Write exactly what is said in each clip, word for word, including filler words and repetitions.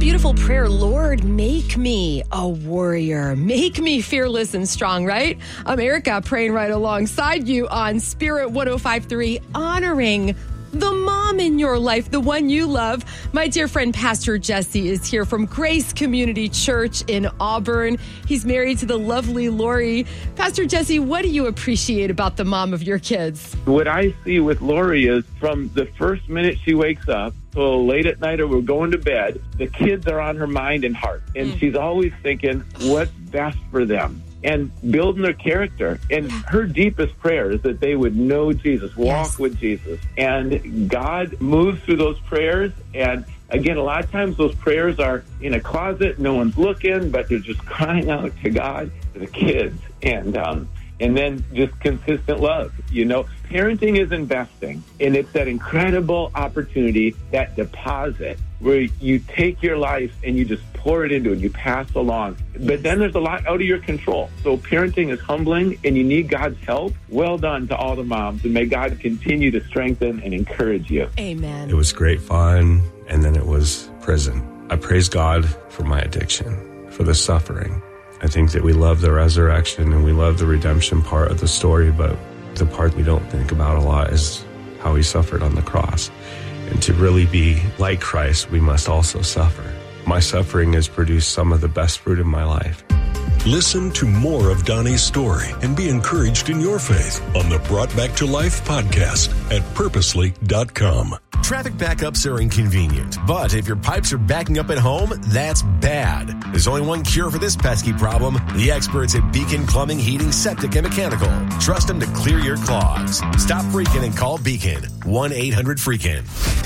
beautiful prayer, Lord, make me a warrior. Make me fearless and strong, right? I'm Erica praying right alongside you on Spirit one oh five point three, honoring the mom in your life, the one you love. My dear friend, Pastor Jesse, is here from Grace Community Church in Auburn. He's married to the lovely Lori. Pastor Jesse, what do you appreciate about the mom of your kids? What I see with Lori is from the first minute she wakes up till late at night or we're going to bed, the kids are on her mind and heart. And mm. she's always thinking what's best for them and building their character. And her deepest prayer is that they would know Jesus, walk yes. with Jesus. And God moves through those prayers. And again, a lot of times those prayers are in a closet, no one's looking, but they're just crying out to God, to the kids. And, um, and then just consistent love. You know, parenting is investing, and it's that incredible opportunity, that deposit where you take your life and you just pour it into it, you pass along. But then there's a lot out of your control. So parenting is humbling, and you need God's help. Well done to all the moms, and may God continue to strengthen and encourage you. Amen. It was great fun, and then it was prison. I praise God for my addiction, for the suffering. I think that we love the resurrection and we love the redemption part of the story, but the part we don't think about a lot is how he suffered on the cross. And to really be like Christ, we must also suffer. My suffering has produced some of the best fruit in my life. Listen to more of Donnie's story and be encouraged in your faith on the Brought Back to Life podcast at purposely dot com. Traffic backups are inconvenient, but if your pipes are backing up at home, that's bad. There's only one cure for this pesky problem: the experts at Beacon Plumbing, Heating, Septic, and Mechanical. Trust them to clear your clogs. Stop freaking and call Beacon. one eight hundred freaking.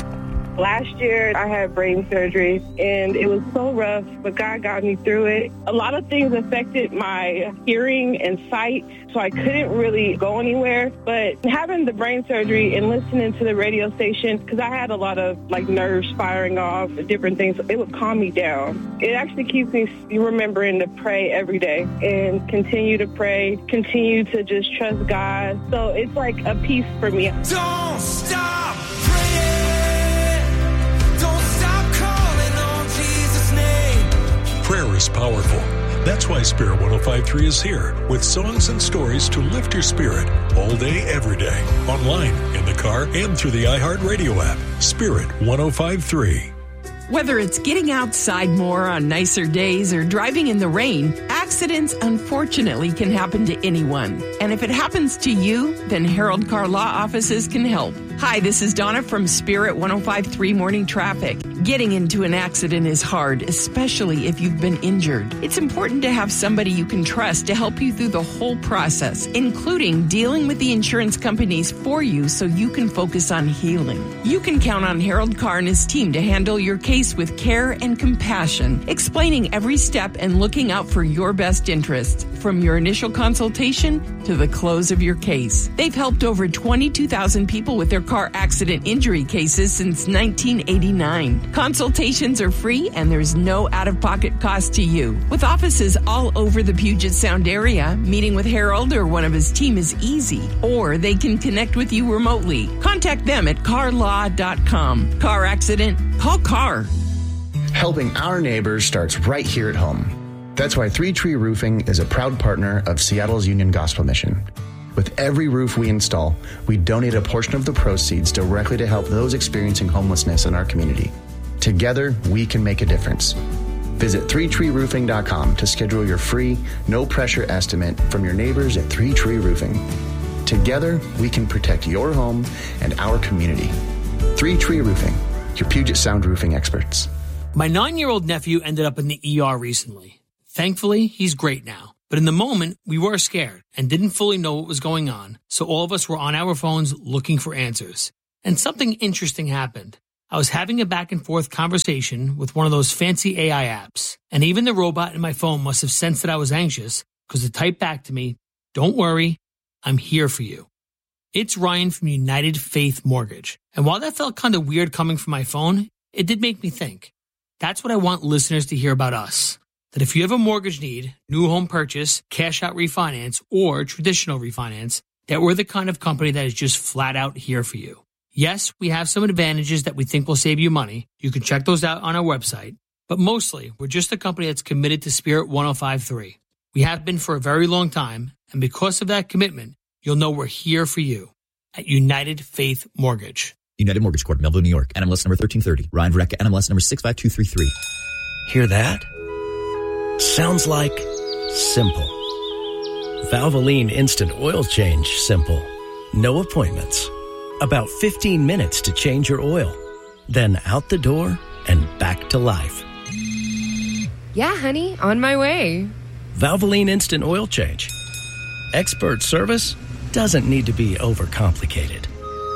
Last year, I had brain surgery, and it was so rough, but God got me through it. A lot of things affected my hearing and sight, so I couldn't really go anywhere. But having the brain surgery and listening to the radio station, because I had a lot of like nerves firing off, different things, it would calm me down. It actually keeps me remembering to pray every day and continue to pray, continue to just trust God. So it's like a peace for me. Don't stop! Prayer is powerful. That's why Spirit one oh five point three is here with songs and stories to lift your spirit all day, every day. Online, in the car, and through the iHeartRadio app. Spirit one oh five point three. Whether it's getting outside more on nicer days or driving in the rain, accidents unfortunately can happen to anyone. And if it happens to you, then Harold Car Law Offices can help. Hi, this is Donna from Spirit one oh five point three Morning Traffic. Getting into an accident is hard, especially if you've been injured. It's important to have somebody you can trust to help you through the whole process, including dealing with the insurance companies for you so you can focus on healing. You can count on Harold Carr and his team to handle your case with care and compassion, explaining every step and looking out for your best interests, from your initial consultation to the close of your case. They've helped over twenty-two thousand people with their car accident injury cases since nineteen eighty-nine. Consultations are free and there's no out-of-pocket cost to you. With offices all over the Puget Sound area, meeting with Harold or one of his team is easy, or they can connect with you remotely. Contact them at car law dot com. Car accident? Call Car. Helping our neighbors starts right here at home. That's why Three Tree Roofing is a proud partner of Seattle's Union Gospel Mission. With every roof we install, we donate a portion of the proceeds directly to help those experiencing homelessness in our community. Together, we can make a difference. Visit three tree roofing dot com to schedule your free, no-pressure estimate from your neighbors at Three Tree Roofing. Together, we can protect your home and our community. Three Tree Roofing, your Puget Sound roofing experts. My nine-year-old nephew ended up in the E R recently. Thankfully, he's great now. But in the moment, we were scared and didn't fully know what was going on, so all of us were on our phones looking for answers. And something interesting happened. I was having a back-and-forth conversation with one of those fancy A I apps, and even the robot in my phone must have sensed that I was anxious because it typed back to me, "Don't worry, I'm here for you." It's Ryan from United Faith Mortgage. And while that felt kind of weird coming from my phone, it did make me think. That's what I want listeners to hear about us. That if you have a mortgage need, new home purchase, cash out refinance, or traditional refinance, that we're the kind of company that is just flat out here for you. Yes, we have some advantages that we think will save you money. You can check those out on our website. But mostly, we're just a company that's committed to Spirit one oh five point three. We have been for a very long time, and because of that commitment, you'll know we're here for you at United Faith Mortgage. United Mortgage Corp, Melville, New York. N M L S number thirteen thirty. Ryan Vreck, N M L S number six five two three three. Hear that? Sounds like simple. Valvoline Instant Oil Change simple. No appointments. About fifteen minutes to change your oil. Then out the door and back to life. Yeah, honey, on my way. Valvoline Instant Oil Change. Expert service doesn't need to be overcomplicated.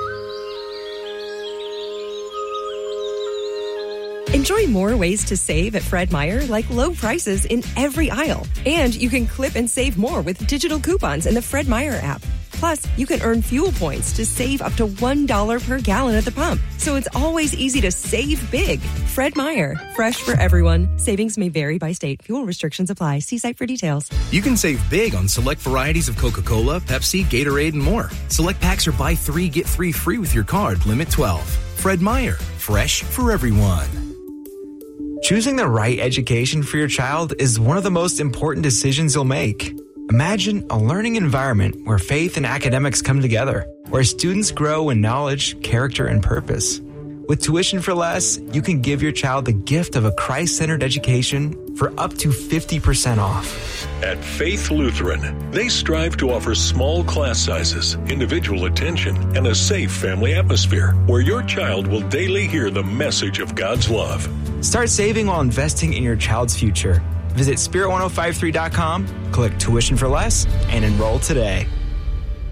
Enjoy more ways to save at Fred Meyer, like low prices in every aisle. And you can clip and save more with digital coupons in the Fred Meyer app. Plus, you can earn fuel points to save up to one dollar per gallon at the pump. So it's always easy to save big. Fred Meyer, fresh for everyone. Savings may vary by state. Fuel restrictions apply. See site for details. You can save big on select varieties of Coca-Cola, Pepsi, Gatorade, and more. Select packs are buy three, get three free with your card. Limit twelve. Fred Meyer, fresh for everyone. Choosing the right education for your child is one of the most important decisions you'll make. Imagine a learning environment where faith and academics come together, where students grow in knowledge, character, and purpose. With Tuition for Less, you can give your child the gift of a Christ-centered education for up to fifty percent off. At Faith Lutheran, they strive to offer small class sizes, individual attention, and a safe family atmosphere where your child will daily hear the message of God's love. Start saving while investing in your child's future. Visit spirit ten fifty-three dot com, click Tuition for Less, and enroll today.